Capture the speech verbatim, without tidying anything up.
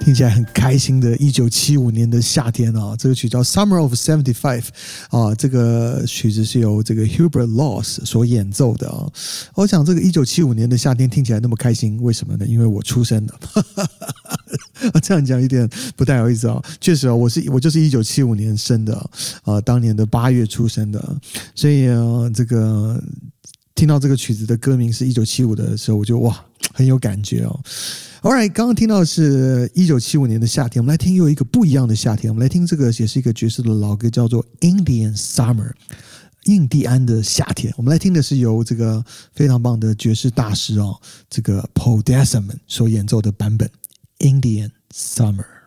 听起来很开心的一九七五年的夏天啊，这个曲叫 Summer of 七十五啊，这个曲子是由这个 Hubert Laws 所演奏的啊。我想这个一九七五年的夏天听起来那么开心，为什么呢？因为我出生了。这样讲有点不太好意思啊。确实啊，我是我就是一九七五年生的啊，当年的八月出生的，所以啊，这个听到这个曲子的歌名是一九七五的时候，我就哇很有感觉哦。Alright， 刚刚听到的是一九七五年的夏天，我们来听又一个不一样的夏天。我们来听这个也是一个爵士的老歌，叫做 Indian Summer， 印第安的夏天。我们来听的是由这个非常棒的爵士大师哦，这个 Paul Desmond 所演奏的版本 Indian Summer。